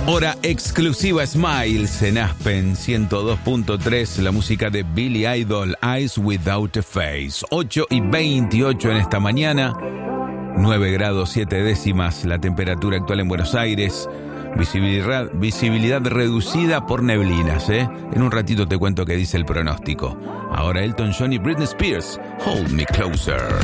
Hora exclusiva Smiles en Aspen 102.3, la música de Billy Idol, Eyes Without a Face. 8:28 en esta mañana, 9 grados 7 décimas la temperatura actual en Buenos Aires. Visibilidad reducida por neblinas, ¿eh? En un ratito te cuento qué dice el pronóstico. Ahora Elton John y Britney Spears, Hold Me Closer.